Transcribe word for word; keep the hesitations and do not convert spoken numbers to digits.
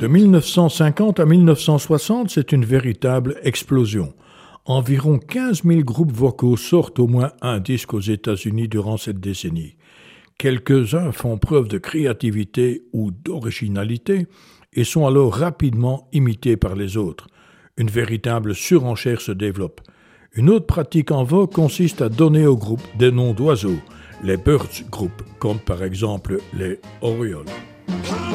De mille neuf cent cinquante à mille neuf cent soixante, c'est une véritable explosion. Environ quinze mille groupes vocaux sortent au moins un disque aux États-Unis durant cette décennie. Quelques-uns font preuve de créativité ou d'originalité et sont alors rapidement imités par les autres. Une véritable surenchère se développe. Une autre pratique en vogue consiste à donner aux groupes des noms d'oiseaux, les birds group, comme par exemple les orioles.